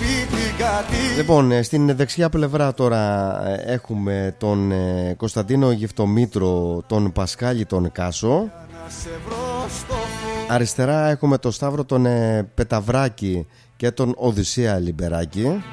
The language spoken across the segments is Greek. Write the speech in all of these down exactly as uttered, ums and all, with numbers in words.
Λοιπόν, στην δεξιά πλευρά τώρα έχουμε τον Κωνσταντίνο Γευτομήτρο, τον Πασχάλη τον Κάσο. Αριστερά έχουμε τον Σταύρο τον Πεταβράκη και τον Οδυσσέα Λιμπεράκη.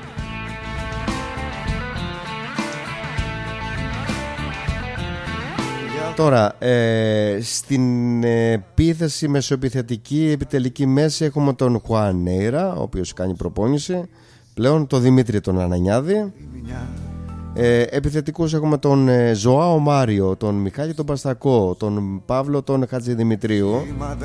Τώρα, ε, στην επίθεση μεσοεπιθετική επιτελική μέση έχουμε τον Χουανέιρα, ο οποίος κάνει προπόνηση. Πλέον τον Δημήτρη τον Ανανιάδη. ε, Επιθετικούς έχουμε τον ε, Ζωάο Μάριο, τον Μιχάλη τον Παστακό, τον Παύλο τον Χατζηδημητρίου.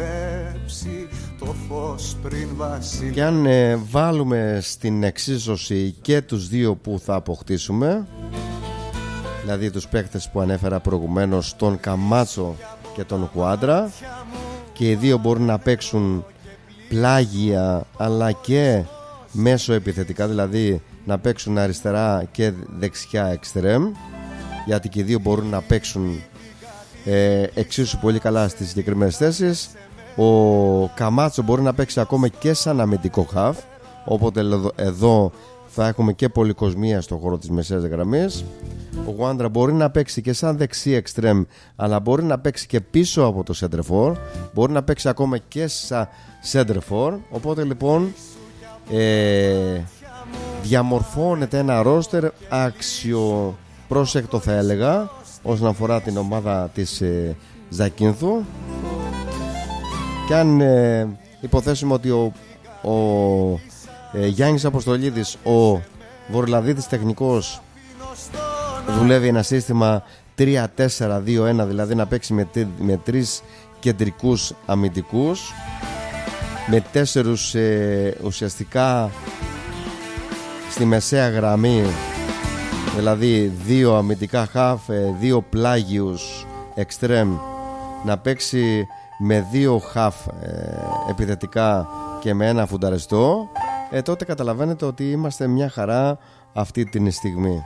Και αν ε, βάλουμε στην εξίσωση και τους δύο που θα αποκτήσουμε, δηλαδή τους παίκτες που ανέφερα προηγουμένως, τον Καμάτσο και τον Κουάντρα, και οι δύο μπορούν να παίξουν πλάγια αλλά και μέσω επιθετικά, δηλαδή να παίξουν αριστερά και δεξιά εξτρέμ, γιατί και οι δύο μπορούν να παίξουν ε, εξίσου πολύ καλά στις συγκεκριμένες θέσεις. Ο Καμάτσο μπορεί να παίξει ακόμα και σαν αμυντικό χαφ, οπότε εδώ θα έχουμε και πολυκοσμία στον χώρο της μεσαίας γραμμής. Ο Γουάντρα μπορεί να παίξει και σαν δεξί εξτρέμ, αλλά μπορεί να παίξει και πίσω από το σέντερφορ, μπορεί να παίξει ακόμα και σαν σέντερφορ. Οπότε λοιπόν ε, διαμορφώνεται ένα ρόστερ αξιοπρόσεκτο, θα έλεγα, όσον αφορά την ομάδα της ε, Ζακίνθου. Και αν ε, υποθέσουμε ότι ο, ο ε, Γιάννης Αποστολίδης, ο Βορλαδίτης τεχνικός, δουλεύει ένα σύστημα τρία τέσσερα δύο ένα, δηλαδή να παίξει με, με τρεις κεντρικούς αμυντικούς, με τέσσερους ε, ουσιαστικά στη μεσαία γραμμή, δηλαδή δύο αμυντικά χαφ, ε, δύο πλάγιους εξτρέμ, να παίξει με δύο χαφ ε, επιθετικά και με ένα φουνταριστό, ε, τότε καταλαβαίνετε ότι είμαστε μια χαρά αυτή την στιγμή.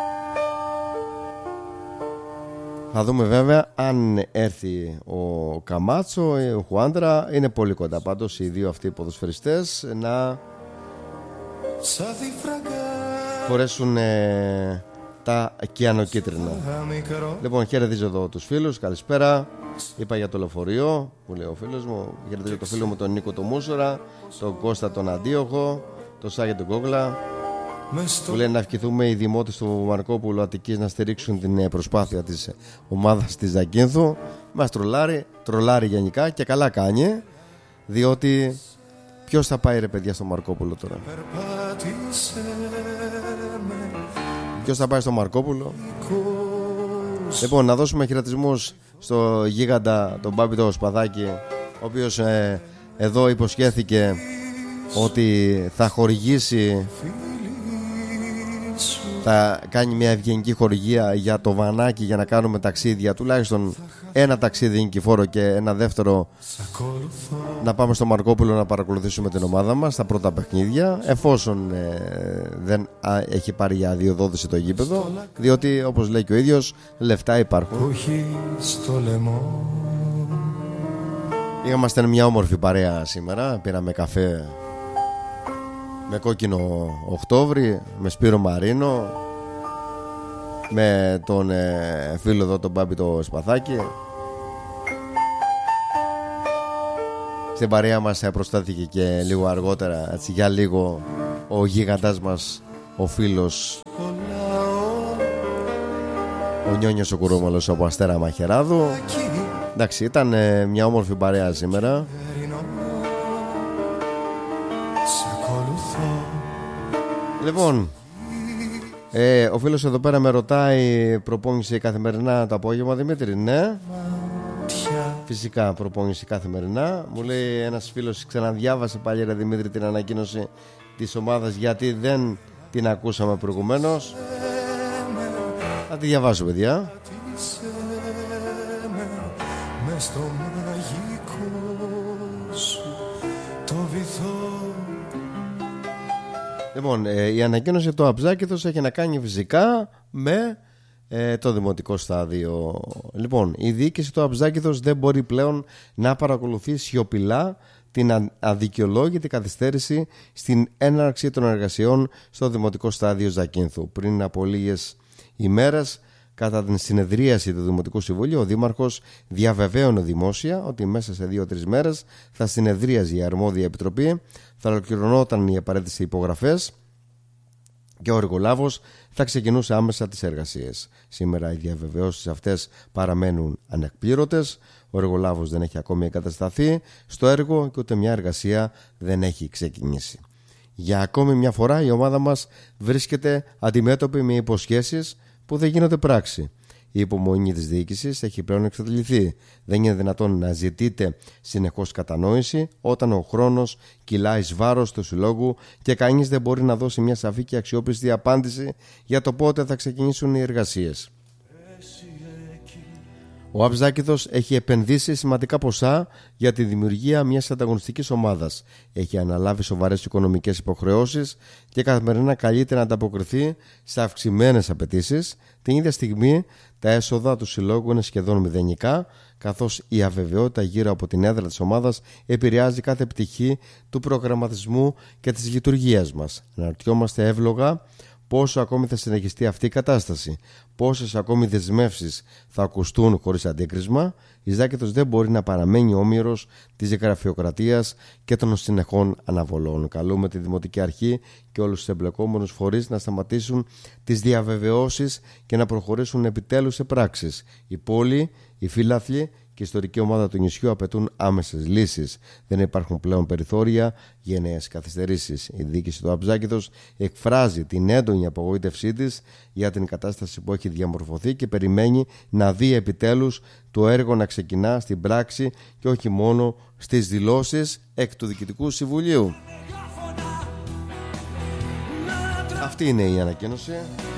Θα δούμε βέβαια αν έρθει ο Καμάτσο, ο Χουάντρα. Είναι πολύ κοντά πάντως οι δύο αυτοί ποδοσφαιριστές να φορέσουν ε, τα κιανοκίτρινα. Λοιπόν, χαιρετίζω εδώ τους φίλους. Καλησπέρα. Είπα για το λεωφορείο που λέει ο φίλος μου. Χαιρετίζω το φίλο μου τον Νίκο τον Μούσορα, τον Κώστα τον Αντίοχο, τον Σάγια τον Κόγλα, που λένε να ευχηθούμε οι δημότες του Μαρκόπουλου Αττικής να στηρίξουν την προσπάθεια της ομάδας της Ζακίνθου. Μας τρολάρει, τρολάρει γενικά και καλά κάνει, διότι ποιος θα πάει ρε παιδιά στο Μαρκόπουλο τώρα? Ποιος θα πάει στο Μαρκόπουλο? Λοιπόν, να δώσουμε χαιρετισμούς στο γίγαντα τον Μπάμπη το Σπαθάκη, ο οποίος ε, εδώ υποσχέθηκε ότι θα χορηγήσει, θα κάνει μια ευγενική χορηγία για το βανάκι, για να κάνουμε ταξίδια, τουλάχιστον ένα ταξίδι νικηφόρο και ένα δεύτερο να πάμε στο Μαρκόπουλο να παρακολουθήσουμε την ομάδα μας στα πρώτα παιχνίδια, εφόσον ε, δεν α, έχει πάρει για αδειοδότηση το γήπεδο, διότι όπως λέει και ο ίδιος, λεφτά υπάρχουν. Είμαστε μια όμορφη παρέα σήμερα. Πήραμε καφέ με κόκκινο Οκτώβρη, με Σπύρο Μαρίνο, με τον ε, φίλο εδώ τον Μπάμπη το Σπαθάκη. Στην παρέα μας προστάθηκε και λίγο αργότερα, έτσι, για λίγο, ο γίγαντάς μας, ο φίλος, ο Νιόνιος ο Κουρούμαλος από Αστέρα Μαχαιράδου. Εντάξει, ήταν ε, μια όμορφη παρέα σήμερα. Λοιπόν, ε, ο φίλος εδώ πέρα με ρωτάει, προπόνηση καθημερινά το απόγευμα, Δημήτρη? Ναι, φυσικά προπόνηση καθημερινά. Μου λέει ένας φίλος, ξαναδιάβασε πάλι ρε Δημήτρη την ανακοίνωση της ομάδας, γιατί δεν την ακούσαμε προηγουμένως. Θα τη διαβάσω παιδιά. Στο μαγικό σου το βυθό. Λοιπόν, ε, η ανακοίνωση του Αμπζάκηθος έχει να κάνει φυσικά με ε, το δημοτικό στάδιο. Λοιπόν, η διοίκηση του Αμπζάκηθος δεν μπορεί πλέον να παρακολουθεί σιωπηλά την αδικαιολόγητη καθυστέρηση στην έναρξη των εργασιών στο δημοτικό στάδιο Ζακίνθου. Πριν από λίγες ημέρες, κατά την συνεδρίαση του Δημοτικού Συμβουλίου, ο Δήμαρχος διαβεβαίωνε δημόσια ότι μέσα σε δύο-τρεις μέρες θα συνεδρίαζε η αρμόδια επιτροπή, θα ολοκληρωνόταν οι απαραίτητες υπογραφές και ο εργολάβος θα ξεκινούσε άμεσα τις εργασίες. Σήμερα οι διαβεβαιώσεις αυτές παραμένουν ανεκπλήρωτες. Ο εργολάβος δεν έχει ακόμη εγκατασταθεί στο έργο και ούτε μια εργασία δεν έχει ξεκινήσει. Για ακόμη μια φορά η ομάδα μας βρίσκεται αντιμέτωπη με υποσχέσεις που δεν γίνονται πράξη. Η υπομονή της διοίκησης έχει πλέον εξαντληθεί. Δεν είναι δυνατόν να ζητείτε συνεχώς κατανόηση όταν ο χρόνος κυλάει εις βάρος του συλλόγου και κανείς δεν μπορεί να δώσει μια σαφή και αξιόπιστη απάντηση για το πότε θα ξεκινήσουν οι εργασίες. Ο Αψάκηδος έχει επενδύσει σημαντικά ποσά για τη δημιουργία μιας ανταγωνιστικής ομάδας. Έχει αναλάβει σοβαρές οικονομικές υποχρεώσεις και καθημερινά καλείται να ανταποκριθεί σε αυξημένες απαιτήσεις. Την ίδια στιγμή τα έσοδα του συλλόγου είναι σχεδόν μηδενικά, καθώς η αβεβαιότητα γύρω από την έδρα της ομάδας επηρεάζει κάθε πτυχή του προγραμματισμού και της λειτουργίας μας. Αναρωτιόμαστε εύλογα πόσο ακόμη θα συνεχιστεί αυτή η κατάσταση, πόσες ακόμη δεσμεύσεις θα ακουστούν χωρίς αντίκρισμα. Η Ζάκηθος δεν μπορεί να παραμένει όμηρος της γραφειοκρατίας και των συνεχών αναβολών. Καλούμε τη Δημοτική Αρχή και όλους τους εμπλεκόμενους φορείς να σταματήσουν τις διαβεβαιώσεις και να προχωρήσουν επιτέλους σε πράξεις. Η πόλη, οι φύλαθλοι και η ιστορική ομάδα του νησιού απαιτούν άμεσες λύσεις. Δεν υπάρχουν πλέον περιθώρια για νέες καθυστερήσεις. Η διοίκηση του Αψάκηδος εκφράζει την έντονη απογοήτευσή της για την κατάσταση που έχει διαμορφωθεί και περιμένει να δει επιτέλους το έργο να ξεκινά στην πράξη και όχι μόνο στις δηλώσεις εκ του Διοικητικού Συμβουλίου. Αυτή είναι η ανακοίνωση.